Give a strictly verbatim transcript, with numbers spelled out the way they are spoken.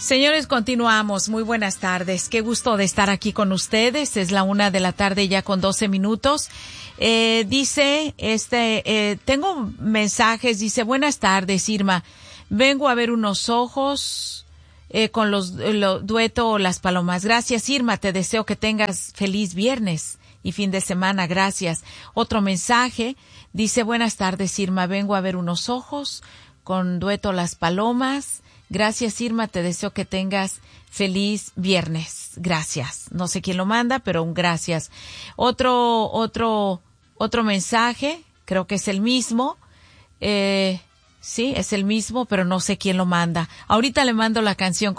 Señores, continuamos. Muy buenas tardes. Qué gusto de estar aquí con ustedes. Es la una de la tarde ya con doce minutos. Eh, dice, este, eh, tengo mensajes. Dice, buenas tardes, Irma. Vengo a ver unos ojos eh, con los lo, dueto Las Palomas. Gracias, Irma. Te deseo que tengas feliz viernes y fin de semana. Gracias. Otro mensaje. Dice, buenas tardes, Irma. Vengo a ver unos ojos con dueto Las Palomas. Gracias, Irma, te deseo que tengas feliz viernes. Gracias. No sé quién lo manda, pero un gracias. Otro, otro, otro mensaje, creo que es el mismo. Eh, sí, es el mismo, pero no sé quién lo manda. Ahorita le mando la canción